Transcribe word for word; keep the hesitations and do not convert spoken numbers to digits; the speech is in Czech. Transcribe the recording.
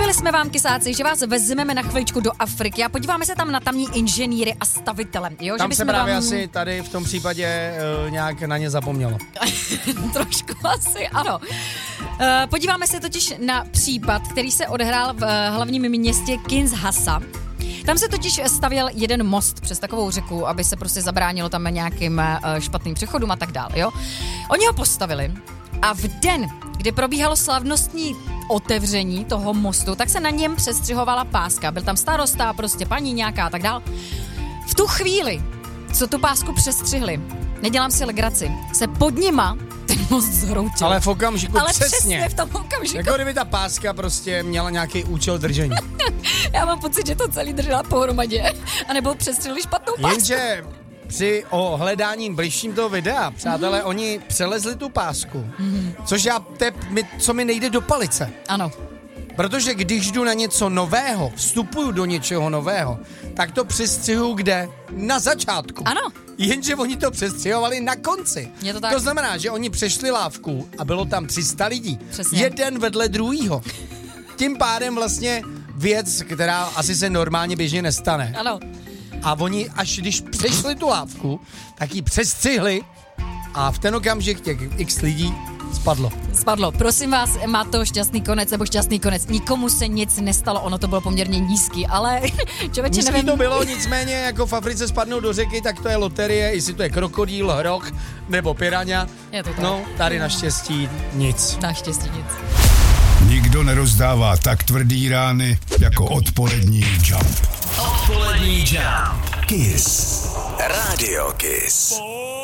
Slíbili jsme vám, kysáci, že vás vezmeme na chviličku do Afriky a podíváme se tam na tamní inženýry a stavitele. Jo? Tam že se právě vám... asi tady v tom případě uh, nějak na ně zapomnělo. Trošku asi, ano. Uh, podíváme se totiž na případ, který se odehrál v uh, hlavním městě Kinshasa. Tam se totiž stavěl jeden most přes takovou řeku, aby se prostě zabránilo tam nějakým uh, špatným přechodům a tak dále, jo. Oni ho postavili a v den, kdy probíhalo slavnostní otevření toho mostu, tak se na něm přestřihovala páska. Byl tam starosta, prostě paní nějaká a tak dál. V tu chvíli, co tu pásku přestřihli, nedělám si legraci, se pod nima ten most zhroutil. Ale v okamžiku Ale přesně. přesně v tom okamžiku. Jako kdyby ta páska prostě měla nějaký účel držení. Já mám pocit, že to celý držela pohromadě. A nebo přestřihli špatnou pásku. Jenže při ohledání bližším toho videa, přátelé, mm-hmm. oni přelezli tu pásku, mm-hmm. což já, te, mi, co mi nejde do palice. Ano. Protože když jdu na něco nového, vstupuju do něčeho nového, tak to přestřihuju kde? Na začátku. Ano. Jenže oni to přestřihovali na konci. Je to tak. To znamená, že oni přešli lávku a bylo tam tři sta lidí. Přesně. Jeden vedle druhýho. Tím pádem vlastně věc, která asi se normálně běžně nestane. Ano. A oni, až když přešli tu lávku, tak ji přestřihli a v ten okamžik těch x lidí spadlo. Spadlo. Prosím vás, má to šťastný konec nebo šťastný konec. Nikomu se nic nestalo, ono to bylo poměrně nízký, ale člověče Nízký nevím. to bylo, nicméně jako v Africe spadnou do řeky, tak to je loterie, jestli to je krokodýl, hrok nebo piraňa. Je to tak. No, tady naštěstí nic. Naštěstí nic. Nikdo nerozdává tak tvrdý rány jako odpolední Jump. Odpolední Jump. Kiss. Radio Kiss.